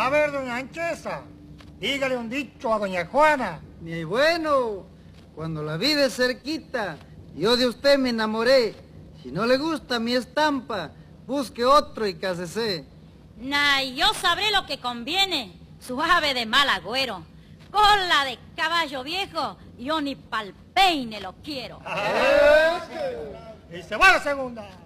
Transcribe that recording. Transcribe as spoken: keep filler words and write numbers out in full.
A ver, doña Anchesa, dígale un dicho a doña Juana. Ni bueno, cuando la vi de cerquita, yo de usted me enamoré. Si no le gusta mi estampa, busque otro y cásese. Nay, yo sabré lo que conviene. Suave de mal agüero. Cola de caballo viejo, yo ni pa'l peine lo quiero. Y se va la segunda.